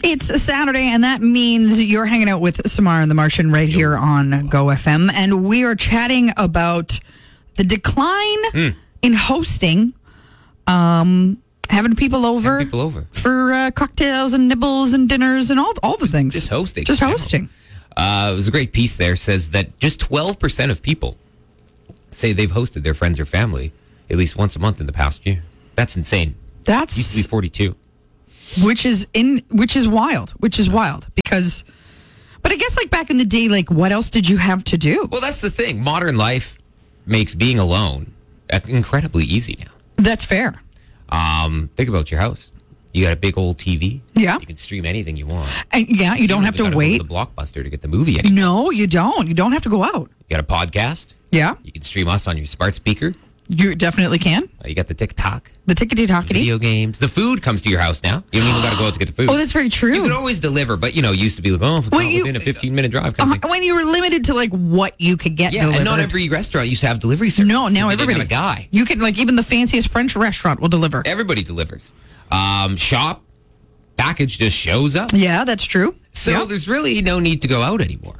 It's a Saturday, and that means you're hanging out with Samara and the Martian right here on Go FM, and we are chatting about the decline in hosting, having people over for cocktails and nibbles and dinners and all the things. Just hosting. It was a great piece there. Says that just 12% of people say they've hosted their friends or family at least once a month in the past year. That's insane. That's used to be 42. Which is wild because, but I guess like back in the day, like what else did you have to do? Well, that's the thing. Modern life makes being alone incredibly easy now. That's fair. Think about your house. You got a big old TV. Yeah. You can stream anything you want. And you don't have to wait. Go to the Blockbuster to get the movie anymore. No, you don't. You don't have to go out. You got a podcast. Yeah. You can stream us on your smart speaker. You definitely can. You got the TikTok. The tickety-tockety. Video games. The food comes to your house now. You don't even got to go out to get the food. Oh, that's very true. You can always deliver, but, it used to be like, it's not within a 15-minute drive. When you were limited to, like, what you could get delivered. And not every restaurant used to have delivery service. No, now everybody. A guy. You can, like, even the fanciest French restaurant will deliver. Everybody delivers. Shop, package just shows up. Yeah, that's true. So there's really no need to go out anymore.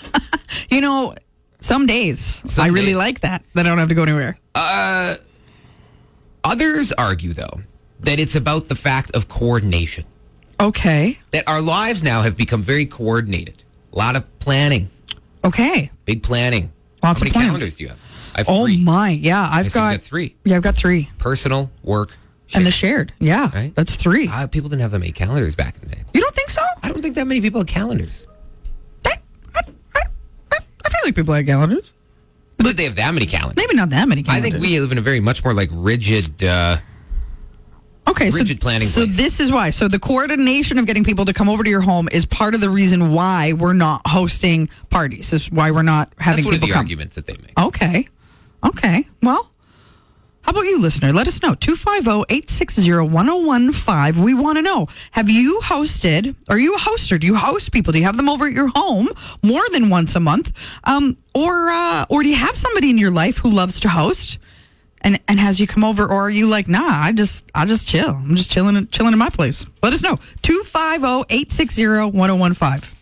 Some days, I really like that I don't have to go anywhere. Others argue, though, that it's about the fact of coordination. Okay. That our lives now have become very coordinated. A lot of planning. Okay. Big planning. Lots of plans. How many calendars do you have? I have 3. Oh, my. Yeah, I've got 3. Yeah, I've got 3. Personal, work, shared. And the shared. Yeah, right? That's 3. People didn't have that many calendars back in the day. You don't think so? I don't think that many people had calendars. I feel like people had calendars. But did they have that many calendars? Maybe not that many calendars. I think we live in a very much more like rigid planning So place. this is why. So the coordination of getting people to come over to your home is part of the reason why we're not hosting parties. This is why we're not having people come. That's one of the arguments that they make. Okay. Well, how about you, listener? Let us know. 250-860-1015. We want to know. Have you hosted? Are you a hoster? Do you host people? Do you have them over at your home more than once a month? Or do you have somebody in your life who loves to host and has you come over? Or are you like, nah, I just chill. I'm just chilling in my place. Let us know. 250-860-1015.